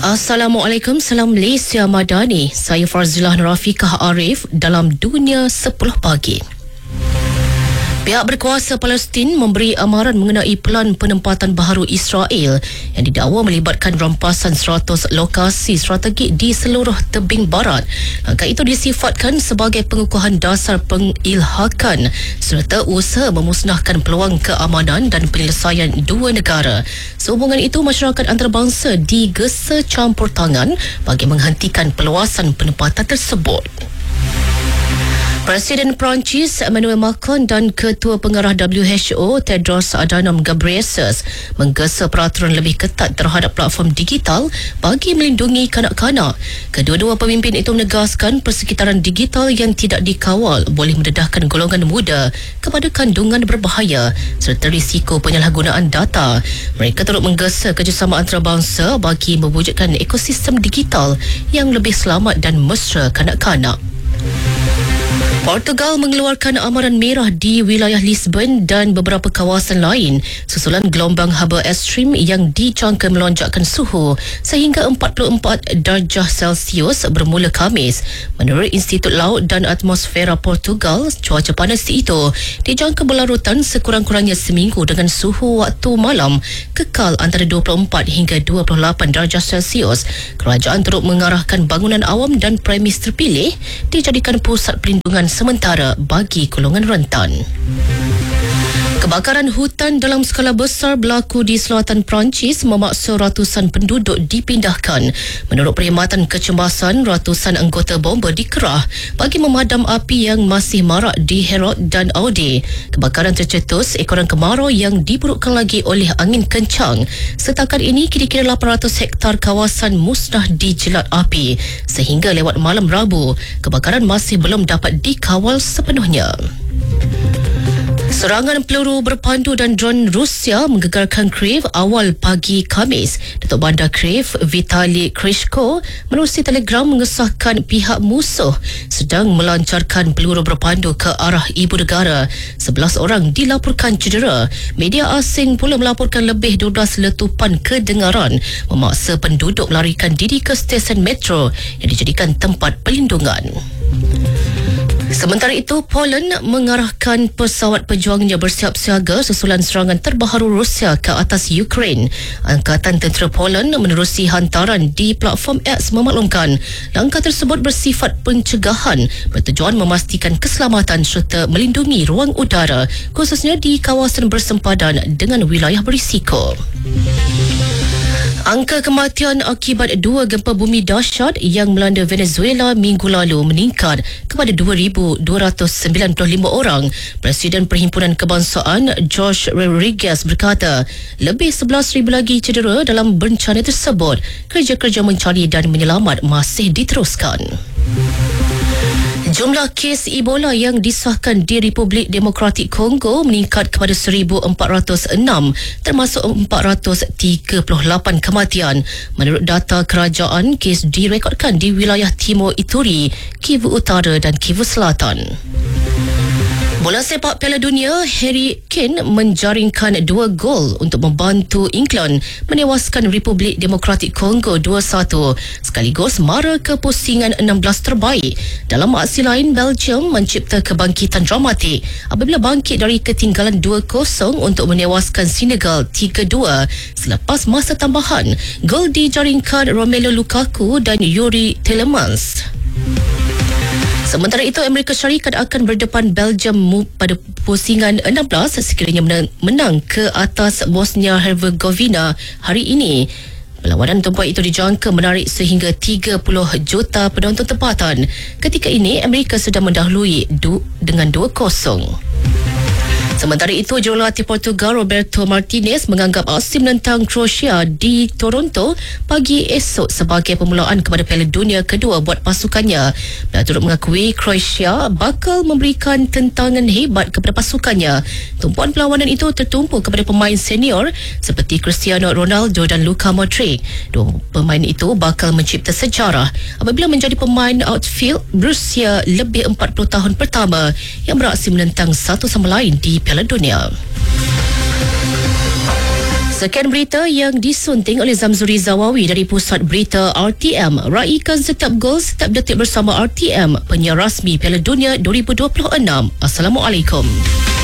Assalamualaikum, salam Malaysia Madani. Saya Farzilah Rafiqah Arif dalam Dunia 10 Pagi. Pihak berkuasa Palestin memberi amaran mengenai pelan penempatan baharu Israel yang didakwa melibatkan rampasan 100 lokasi strategik di seluruh tebing barat. Langkah itu disifatkan sebagai pengukuhan dasar pengilhakan serta usaha memusnahkan peluang keamanan dan penyelesaian dua negara. Sehubungan itu, masyarakat antarabangsa digesa campur tangan bagi menghentikan perluasan penempatan tersebut. Presiden Perancis Emmanuel Macron dan Ketua Pengarah WHO Tedros Adhanom Ghebreyesus menggesa peraturan lebih ketat terhadap platform digital bagi melindungi kanak-kanak. Kedua-dua pemimpin itu menegaskan persekitaran digital yang tidak dikawal boleh mendedahkan golongan muda kepada kandungan berbahaya serta risiko penyalahgunaan data. Mereka turut menggesa kerjasama antarabangsa bagi mewujudkan ekosistem digital yang lebih selamat dan mesra kanak-kanak. Portugal mengeluarkan amaran merah di wilayah Lisbon dan beberapa kawasan lain susulan gelombang haba ekstrim yang dijangka melonjakkan suhu sehingga 44 darjah Celsius bermula Khamis. Menurut Institut Laut dan Atmosfera Portugal, cuaca panas itu dijangka berlarutan sekurang-kurangnya seminggu dengan suhu waktu malam kekal antara 24 hingga 28 darjah Celsius. Kerajaan turut mengarahkan bangunan awam dan premis terpilih dijadikan pusat pelindungan sementara bagi golongan rentan. Kebakaran hutan dalam skala besar berlaku di selatan Perancis memaksa ratusan penduduk dipindahkan. Menurut perkhidmatan kecemasan, ratusan anggota bomba dikerah bagi memadam api yang masih marak di Herat dan Audi. Kebakaran tercetus ekoran kemarau yang diburukkan lagi oleh angin kencang. Setakat ini, kira-kira 800 hektar kawasan musnah dijelat api. Sehingga lewat malam Rabu, kebakaran masih belum dapat dikawal sepenuhnya. Serangan peluru berpandu dan dron Rusia menggegarkan Kiev awal pagi Khamis. Datuk Bandar Kiev, Vitali Klitschko, menerusi telegram mengesahkan pihak musuh sedang melancarkan peluru berpandu ke arah ibu negara. 11 orang dilaporkan cedera. Media asing pula melaporkan lebih 12 letupan kedengaran memaksa penduduk melarikan diri ke stesen metro yang dijadikan tempat pelindungan. Sementara itu, Poland mengarahkan pesawat pejuangnya bersiap siaga susulan serangan terbaru Rusia ke atas Ukraine. Angkatan Tentera Poland menerusi hantaran di platform X memaklumkan langkah tersebut bersifat pencegahan bertujuan memastikan keselamatan serta melindungi ruang udara khususnya di kawasan bersempadan dengan wilayah berisiko. Angka kematian akibat dua gempa bumi dahsyat yang melanda Venezuela minggu lalu meningkat kepada 2,295 orang. Presiden Perhimpunan Kebangsaan George Rodriguez berkata, lebih 11,000 lagi cedera dalam bencana tersebut. Kerja-kerja mencari dan menyelamat masih diteruskan. Jumlah kes Ebola yang disahkan di Republik Demokratik Kongo meningkat kepada 1,406 termasuk 438 kematian. Menurut data kerajaan, kes direkodkan di wilayah Timur Ituri, Kivu Utara dan Kivu Selatan. Bola sepak Piala Dunia, Harry Kane menjaringkan 2 gol untuk membantu England menewaskan Republik Demokratik Kongo 2-1 sekaligus mara ke pusingan 16 terbaik. Dalam aksi lain, Belgium mencipta kebangkitan dramatik apabila bangkit dari ketinggalan 2-0 untuk menewaskan Senegal 3-2 selepas masa tambahan. Gol dijaringkan Romelu Lukaku dan Yuri Tielemans. Sementara itu, Amerika Syarikat akan berdepan Belgium pada pusingan 16 sekiranya menang ke atas Bosnia Herzegovina hari ini. Perlawanan tempat itu dijangka menarik sehingga 30 juta penonton tempatan. Ketika ini, Amerika sedang mendahului dengan 2-0. Sementara itu, jurulatih Portugal Roberto Martinez menganggap aksi menentang Croatia di Toronto pagi esok sebagai permulaan kepada Piala Dunia kedua buat pasukannya. Dia turut mengakui Croatia bakal memberikan tentangan hebat kepada pasukannya. Tumpuan perlawanan itu tertumpu kepada pemain senior seperti Cristiano Ronaldo dan Luka Modric. Dua pemain itu bakal mencipta sejarah apabila menjadi pemain outfield berusia lebih 40 tahun pertama yang beraksi menentang satu sama lain di Piala Dunia. Sekian berita yang disunting oleh Zamzuri Zawawi dari Pusat Berita RTM. Raikan setiap gol, setiap detik bersama RTM, penyiar rasmi Piala Dunia 2026. Assalamualaikum.